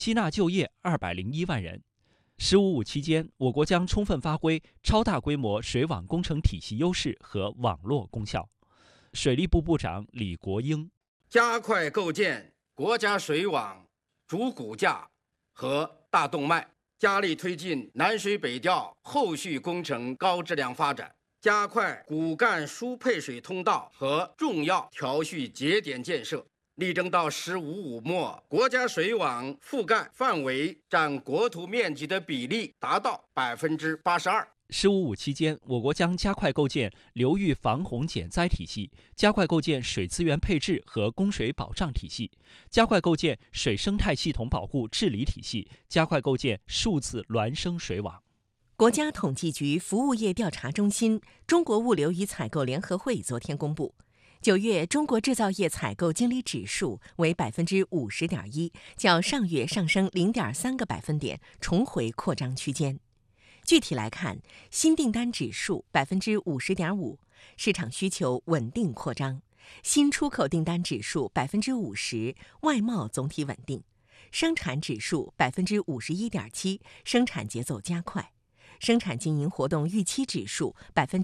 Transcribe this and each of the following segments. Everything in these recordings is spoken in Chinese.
吸纳就业201万人。“15+5”期间，我国将充分发挥超大规模水网工程体系优势和网络功效。水利部部长李国英： 加快构建国家水网主骨架和大动脉，加力推进南水北调后续工程高质量发展，加快骨干输配水通道和重要调蓄节点建设，力争到“15+5”末，国家水网覆盖范围占国土面积的比例达到82%。 “15+5”期间，我国将加快构建流域防洪减灾体系，加快构建水资源配置和供水保障体系，加快构建水生态系统保护治理体系，加快构建数字孪生水网。 国家统计局服务业调查中心、中国物流与采购联合会昨天公布，9月中国制造业采购经理指数为50.1%，较上月上升0.3个百分点，重回扩张区间。具体来看，新订单指数50.5%，市场需求稳定扩张；新出口订单指数50%，外贸总体稳定；生产指数51.7%，生产节奏加快；生产经营活动预期指数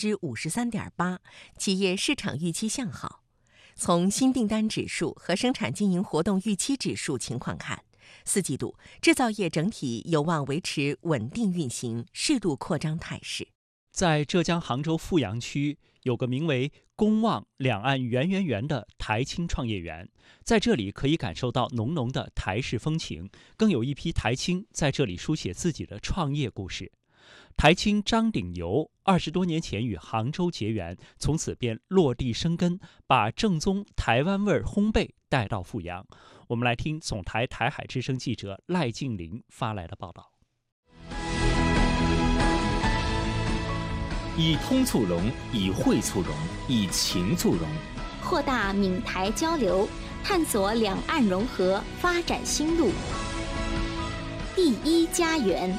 53.8%，企业市场预期向好。从新订单指数和生产经营活动预期指数情况看，4季度制造业整体有望维持稳定运行、适度扩张态势。 在浙江杭州富阳区有个名为“公望两岸圆圆圆”的台青创业园，在这里可以感受到浓浓的台式风情，更有一批台青在这里书写自己的创业故事。台青张鼎游20多年前与杭州结缘，从此便落地生根，把正宗台湾味烘焙带到富阳。我们来听总台台海之声记者赖静玲发来的报道。 以通促融，以惠促融，以情促融， 扩大闽台交流，探索两岸融合发展新路。第一家园。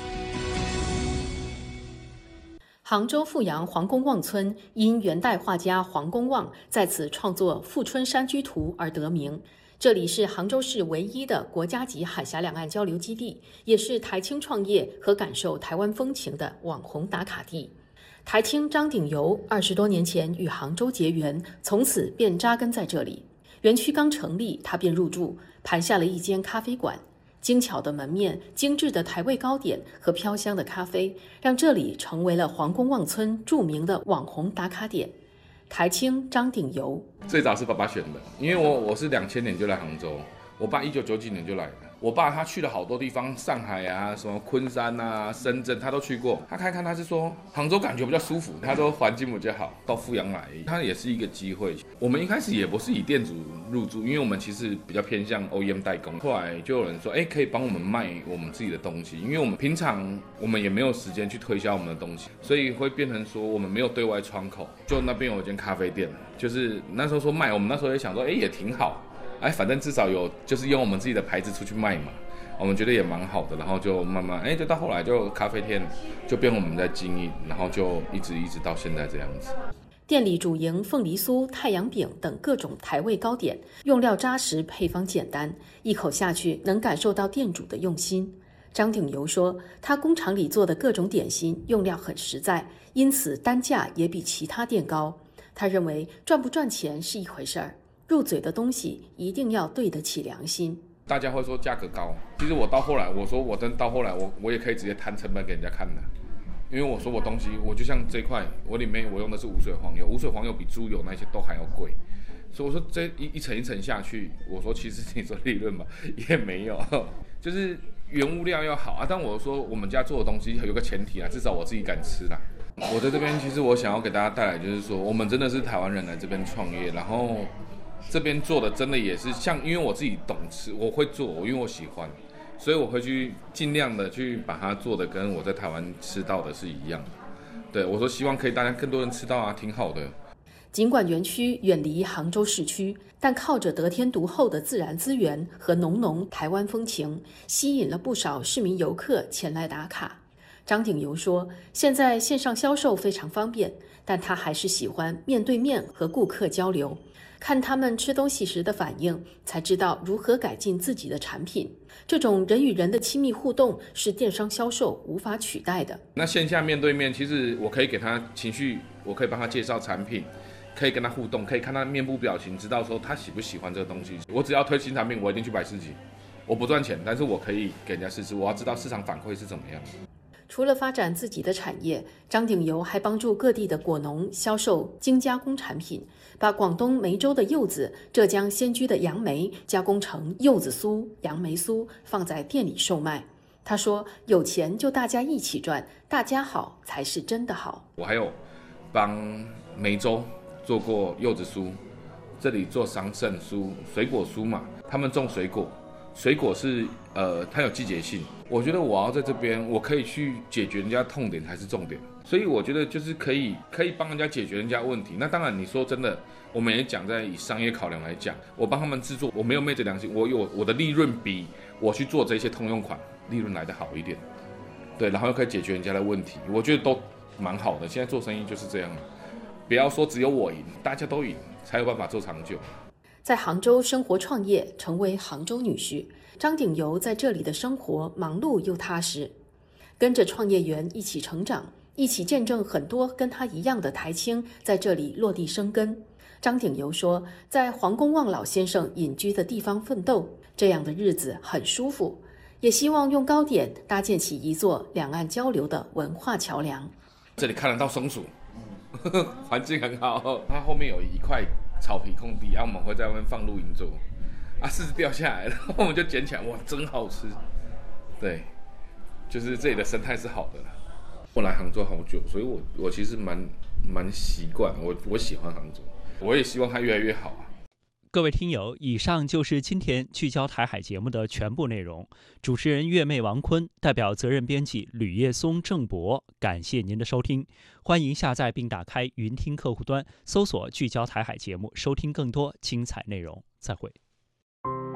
杭州富阳黄公望村因元代画家黄公望在此创作《富春山居图》而得名。这里是杭州市唯一的国家级海峡两岸交流基地，也是台青创业和感受台湾风情的网红打卡地。台青张鼎游20多年前与杭州结缘，从此便扎根在这里。园区刚成立，他便入驻，盘下了一间咖啡馆。精巧的门面、精致的台味糕点和飘香的咖啡，让这里成为了黄公望村著名的网红打卡点。台青张鼎游最早是爸爸选的，因为我是2000年就来杭州，我爸1990几年就来了。我爸他去了好多地方，上海啊、什么昆山啊、深圳，他都去过。他看他是说杭州感觉比较舒服，他说环境比较好，到富阳来，他也是一个机会。我们一开始也不是以店主入驻，因为我们其实比较偏向 OEM 代工。后来就有人说，可以帮我们卖我们自己的东西，因为我们平常我们也没有时间去推销我们的东西，所以会变成说我们没有对外窗口。就那边有一间咖啡店，就是那时候说卖，我们那时候也想说，也挺好。反正至少有就是用我们自己的牌子出去卖嘛，我们觉得也蛮好的，然后就慢慢就到后来就咖啡店就变我们在经营，然后就一直到现在这样子。 店里主营凤梨酥、太阳饼等各种台味糕点，用料扎实，配方简单，一口下去能感受到店主的用心。张鼎游说，他工厂里做的各种点心用料很实在，因此单价也比其他店高。他认为赚不赚钱是一回事儿，入嘴的东西一定要对得起良心。 大家会说价格高，其实我到后来，我说我真到后来，我也可以直接摊成本给人家看的，因为我说我东西，我就像这块，我里面我用的是无水黄油，无水黄油比猪油那些都还要贵，所以我说这一层一层下去，我说其实你说利润嘛也没有，就是原物料要好啊。但我说我们家做的东西有个前提啊，至少我自己敢吃啦。我在这边其实我想要给大家带来就是说，我们真的是台湾人来这边创业，然后这边做的真的也是像，因为我自己懂吃，我会做，因为我喜欢，所以我会去尽量的去把它做的跟我在台湾吃到的是一样的。对，我说希望可以大家更多人吃到啊，挺好的。 尽管园区远离杭州市区，但靠着得天独厚的自然资源和浓台湾风情，吸引了不少市民游客前来打卡。张鼎游说，现在线上销售非常方便，但他还是喜欢面对面和顾客交流。 看他们吃东西时的反应，才知道如何改进自己的产品。这种人与人的亲密互动是电商销售无法取代的。 那线下面对面，其实我可以给他情绪，我可以帮他介绍产品，可以跟他互动，可以看他面部表情，知道说他喜不喜欢这个东西。我只要推新产品，我一定去摆市集。我不赚钱，但是我可以给人家试试，我要知道市场反馈是怎么样。 除了发展自己的产业，张鼎游还帮助各地的果农销售精加工产品，把广东梅州的柚子、浙江仙居的杨梅加工成柚子酥、杨梅酥，放在店里售卖。他说：“有钱就大家一起赚，大家好才是真的好。”我还有帮梅州做过柚子酥，这里做桑葚酥、水果酥嘛，他们种水果。水果是它有季节性，我觉得我要在这边，我可以去解决人家痛点才是重点，所以我觉得就是可以帮人家解决人家问题。那当然你说真的，我们也讲在以商业考量来讲，我帮他们制作，我没有昧着良心，我有我的利润比我去做这些通用款利润来得好一点，对，然后又可以解决人家的问题，我觉得都蛮好的。现在做生意就是这样，不要说只有我赢，大家都赢才有办法做长久。 在杭州生活创业，成为杭州女婿，张鼎游在这里的生活忙碌又踏实，跟着创业园一起成长，一起见证很多跟他一样的台青在这里落地生根。张鼎游说，在黄公望老先生隐居的地方奋斗，这样的日子很舒服，也希望用糕点搭建起一座两岸交流的文化桥梁。 这里看得到松鼠，环境很好，它后面有一块草皮空地，我们会在外面放露营桌，柿子掉下来了，我们就捡起来，哇，真好吃。对，就是这里的生态是好的。我来杭州好久，所以我其实蛮习惯，我喜欢杭州，我也希望它越来越好啊。 各位听友，以上就是今天聚焦台海节目的全部内容。主持人月妹王坤，代表责任编辑吕叶松、郑博，感谢您的收听。欢迎下载并打开云听客户端，搜索聚焦台海节目，收听更多精彩内容。再会。